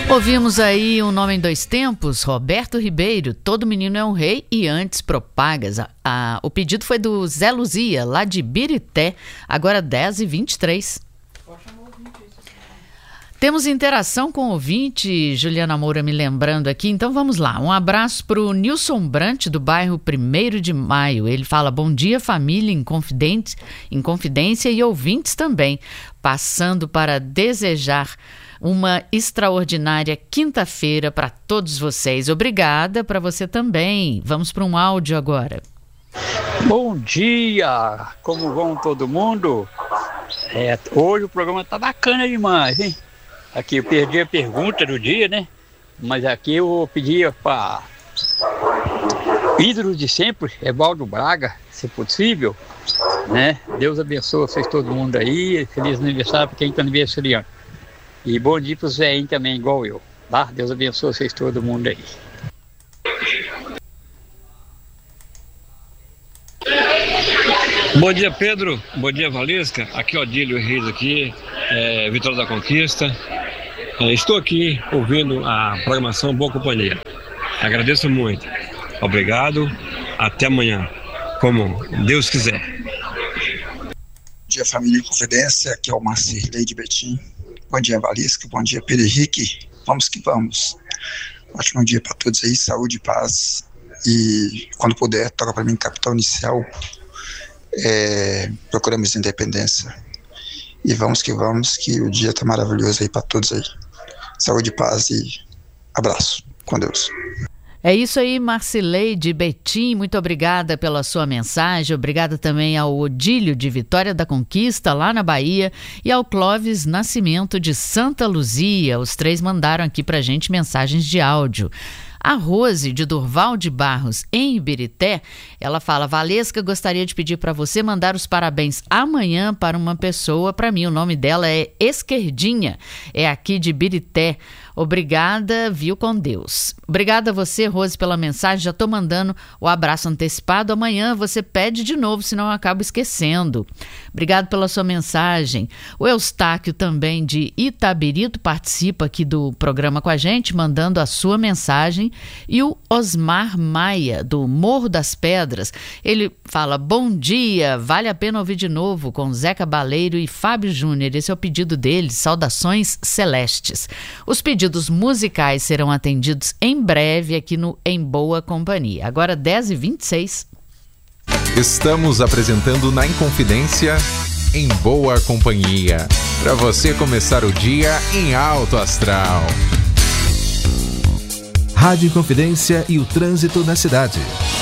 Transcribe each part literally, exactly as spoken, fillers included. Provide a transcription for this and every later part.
Ouvimos aí um Nome em Dois Tempos, Roberto Ribeiro, Todo Menino é um Rei e Antes Propagas. A, a, o pedido foi do Zé Luzia, lá de Birité, agora dez e vinte e três. Temos interação com o ouvinte, Juliana Moura me lembrando aqui, então vamos lá. Um abraço para o Nilson Brant, do bairro primeiro de maio. Ele fala, bom dia família, em, confidente, em confidência e ouvintes também. Passando para desejar uma extraordinária quinta-feira para todos vocês. Obrigada para você também. Vamos para um áudio agora. Bom dia, como vão todo mundo? É, hoje o programa tá bacana demais, hein? Aqui eu perdi a pergunta do dia, né? Mas aqui eu pedia para ídolos de sempre, Evaldo Braga, se possível, né? Deus abençoe vocês todo mundo aí. Feliz aniversário para quem está aniversariando. E bom dia para o Zé também, igual eu. Tá? Deus abençoe vocês todo mundo aí. Bom dia, Pedro. Bom dia, Valesca. Aqui é o Odílio Reis aqui, é, Vitória da Conquista. É, estou aqui ouvindo a programação Boa Companhia. Agradeço muito. Obrigado. Até amanhã, como Deus quiser. Bom dia, família em Confidência. Aqui é o Marcirley de Betim. Bom dia, Valesca. Bom dia, Pedro Henrique. Vamos que vamos. Ótimo dia para todos aí. Saúde e paz. E quando puder, toca para mim Capital Inicial. É, procuramos independência. E vamos que vamos, que o dia tá maravilhoso aí para todos aí. Saúde, paz e abraço. Com Deus. É isso aí, Marcileide Betim, muito obrigada pela sua mensagem, obrigada também ao Odílio de Vitória da Conquista, lá na Bahia, e ao Clóvis Nascimento de Santa Luzia. Os três mandaram aqui pra gente mensagens de áudio. A Rose, de Durval de Barros, em Ibirité, ela fala, Valesca, gostaria de pedir para você mandar os parabéns amanhã para uma pessoa, para mim o nome dela é Esquerdinha, é aqui de Ibirité. Obrigada, viu, com Deus. Obrigada a você, Rose, pela mensagem, já estou mandando o abraço antecipado, amanhã você pede de novo, senão eu acabo esquecendo. Obrigado pela sua mensagem. O Eustáquio também de Itabirito participa aqui do programa com a gente, mandando a sua mensagem. E o Osmar Maia, do Morro das Pedras, ele fala, bom dia, vale a pena ouvir de novo com Zé Cabaleiro e Fábio Júnior, esse é o pedido dele, saudações celestes. Os pedidos musicais serão atendidos em breve aqui no Em Boa Companhia. Agora dez e vinte e seis. Estamos apresentando na Inconfidência Em Boa Companhia, para você começar o dia em alto astral. Rádio Inconfidência e o trânsito na cidade.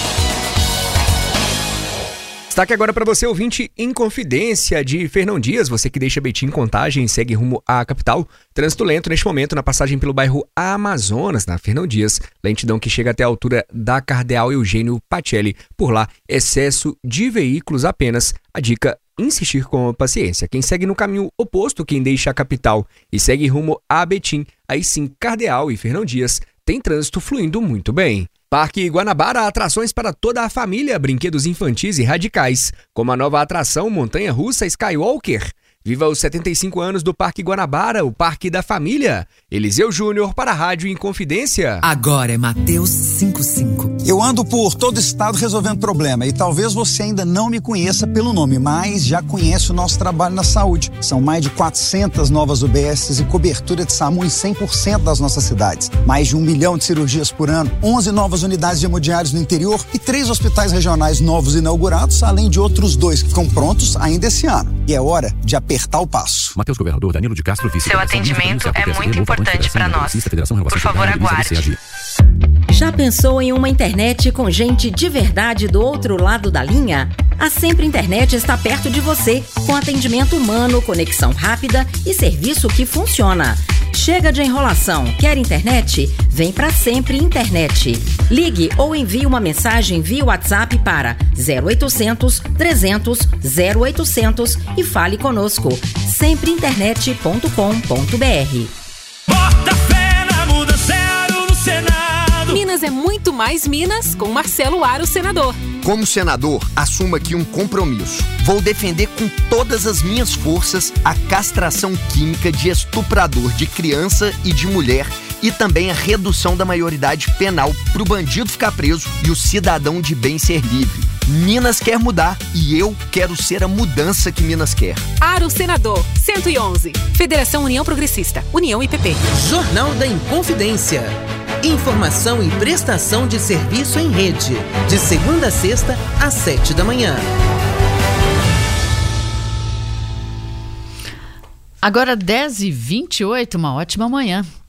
Destaque agora para você, ouvinte Inconfidência de Fernão Dias, você que deixa Betim Contagem e segue rumo à capital. Trânsito lento neste momento na passagem pelo bairro Amazonas, na Fernão Dias. Lentidão que chega até a altura da Cardeal Eugênio Pacelli. Por lá, excesso de veículos apenas. A dica, insistir com paciência. Quem segue no caminho oposto, quem deixa a capital e segue rumo a Betim, aí sim Cardeal e Fernão Dias, tem trânsito fluindo muito bem. Parque Guanabara, atrações para toda a família, brinquedos infantis e radicais, como a nova atração Montanha Russa Skywalker. Viva os setenta e cinco anos do Parque Guanabara, o Parque da Família. Eliseu Júnior para a Rádio Inconfidência. Agora é Mateus cinco cinco. Eu ando por todo o estado resolvendo problema e talvez você ainda não me conheça pelo nome, mas já conhece o nosso trabalho na saúde. São mais de quatrocentas novas U B S e cobertura de SAMU em cem por cento das nossas cidades. Mais de um milhão de cirurgias por ano, onze novas unidades de hemodiálise no interior e três hospitais regionais novos inaugurados, além de outros dois que ficam prontos ainda esse ano. E é hora de apertar o passo. Matheus Governador Danilo de Castro, vice. Seu atendimento é muito importante para nós. Por favor, aguarde. Já pensou em uma internet com gente de verdade do outro lado da linha? A Sempre Internet está perto de você, com atendimento humano, conexão rápida e serviço que funciona. Chega de enrolação. Quer internet? Vem pra Sempre Internet. Ligue ou envie uma mensagem via WhatsApp para zero oitocentos, trezentos, zero oitocentos e fale conosco. sempre internet ponto com ponto br. Bota fé na muda zero no Senado. Minas é muito mais Minas com Marcelo Aro, senador. Como senador, assumo aqui um compromisso. Vou defender com todas as minhas forças a castração química de estuprador de criança e de mulher e também a redução da maioridade penal para o bandido ficar preso e o cidadão de bem ser livre. Minas quer mudar e eu quero ser a mudança que Minas quer. Aro Senador, cento e onze. Federação União Progressista, União I P P. Jornal da Inconfidência. Informação e prestação de serviço em rede. De segunda a sexta, às sete da manhã. Agora dez e vinte e oito, uma ótima manhã.